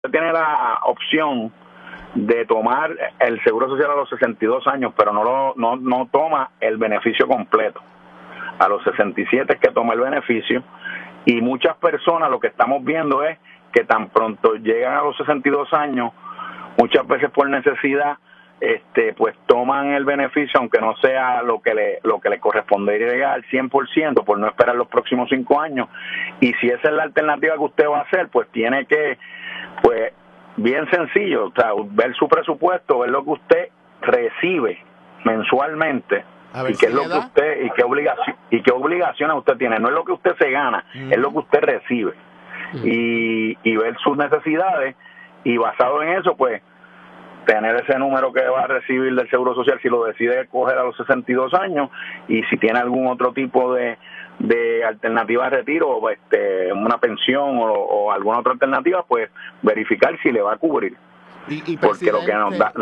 usted tiene la opción de tomar el seguro social a los 62 años, pero no toma el beneficio completo. A los 67 es que toma el beneficio, y muchas personas lo que estamos viendo es que tan pronto llegan a los 62 años, muchas veces por necesidad, pues toman el beneficio, aunque no sea lo que le correspondería al 100%, por no esperar los próximos 5 años. Y si esa es la alternativa que usted va a hacer, pues tiene que, pues bien sencillo, o sea, ver su presupuesto, ver lo que usted recibe mensualmente, y qué es lo que usted, y qué obligaciones usted tiene. No es lo que usted se gana, es lo que usted recibe. Y ver sus necesidades, y basado en eso, pues tener ese número que va a recibir del Seguro Social si lo decide coger a los 62 años, y si tiene algún otro tipo de alternativa de retiro, una pensión o alguna otra alternativa, pues verificar si le va a cubrir. Y porque lo que nos da...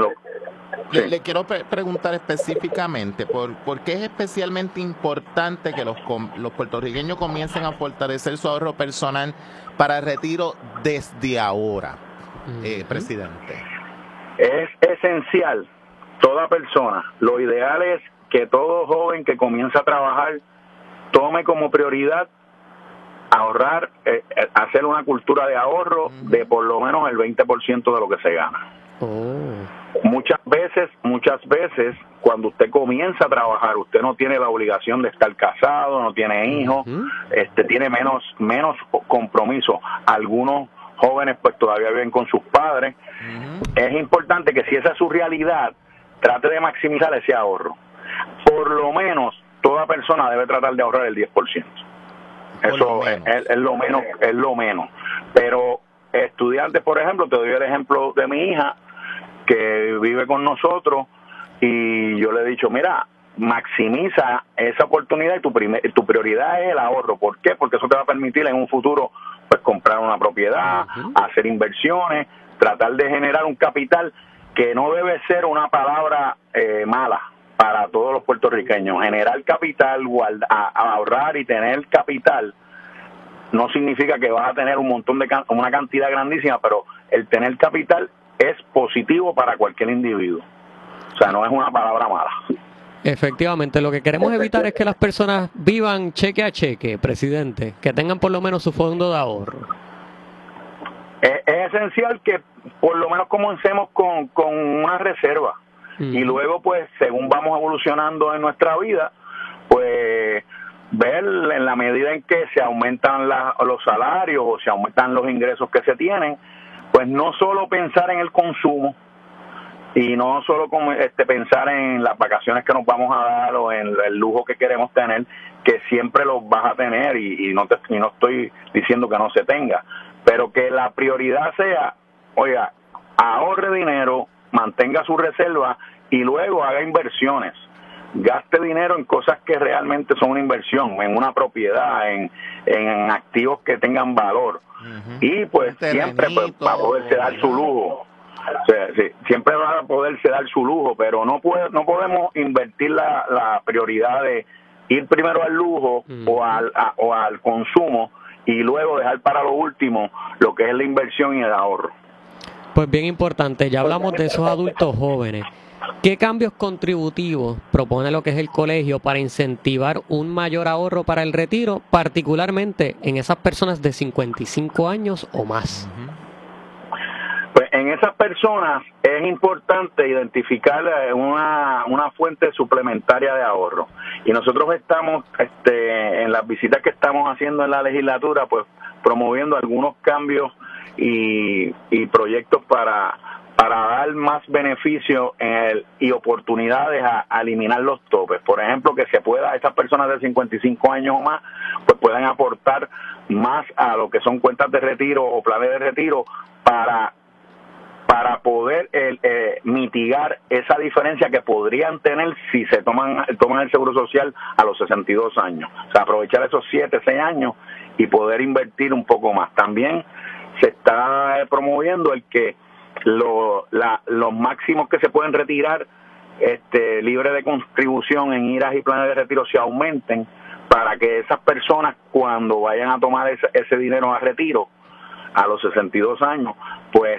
Le quiero preguntar específicamente, ¿por qué es especialmente importante que los puertorriqueños comiencen a fortalecer su ahorro personal para el retiro desde ahora, presidente? Es esencial, toda persona, lo ideal es que todo joven que comienza a trabajar tome como prioridad ahorrar, hacer una cultura de ahorro de por lo menos el 20% de lo que se gana. Muchas veces, cuando usted comienza a trabajar, usted no tiene la obligación de estar casado, no tiene hijos, tiene menos compromiso. Algunos jóvenes pues todavía viven con sus padres. Es importante que si esa es su realidad, trate de maximizar ese ahorro. Por lo menos toda persona debe tratar de ahorrar el 10%. Eso es lo menos. Pero estudiantes, por ejemplo, te doy el ejemplo de mi hija que vive con nosotros, y yo le he dicho, mira, maximiza esa oportunidad, y tu prioridad es el ahorro. ¿Por qué? Porque eso te va a permitir en un futuro pues comprar una propiedad, hacer inversiones, tratar de generar un capital, que no debe ser una palabra mala para todos los puertorriqueños. Generar capital, ahorrar y tener capital no significa que vas a tener una cantidad grandísima, pero el tener capital es positivo para cualquier individuo. O sea, no es una palabra mala. Efectivamente, lo que queremos evitar es que las personas vivan cheque a cheque, presidente, que tengan por lo menos su fondo de ahorro. Es esencial que por lo menos comencemos con una reserva, y luego pues según vamos evolucionando en nuestra vida, pues ver en la medida en que se aumentan los salarios o se aumentan los ingresos que se tienen, pues no solo pensar en el consumo, y no solo pensar en las vacaciones que nos vamos a dar o en el lujo que queremos tener, que siempre los vas a tener, y no estoy diciendo que no se tenga, pero que la prioridad sea, oiga, ahorre dinero, mantenga su reserva y luego haga inversiones. Gaste dinero en cosas que realmente son una inversión, en una propiedad, en activos que tengan valor. Y pues siempre pues, va a poderse dar su lujo. O sea, sí, siempre va a poderse dar su lujo, pero no podemos invertir la prioridad de ir primero al lujo o al consumo, y luego dejar para lo último lo que es la inversión y el ahorro. Pues bien importante, ya hablamos de esos adultos jóvenes. ¿Qué cambios contributivos propone lo que es el colegio para incentivar un mayor ahorro para el retiro, particularmente en esas personas de 55 años o más? Pues en esas personas es importante identificar una fuente suplementaria de ahorro. Y nosotros estamos, en las visitas que estamos haciendo en la legislatura, pues promoviendo algunos cambios y proyectos para dar más beneficios y oportunidades a eliminar los topes. Por ejemplo, que se pueda, esas personas de 55 años o más, pues puedan aportar más a lo que son cuentas de retiro o planes de retiro para poder mitigar esa diferencia que podrían tener si se toman el seguro social a los 62 años. O sea, aprovechar esos 7, 6 años y poder invertir un poco más. También se está promoviendo el que los máximos que se pueden retirar libre de contribución en IRAs y planes de retiro se aumenten, para que esas personas, cuando vayan a tomar ese dinero a retiro, a los 62 años, pues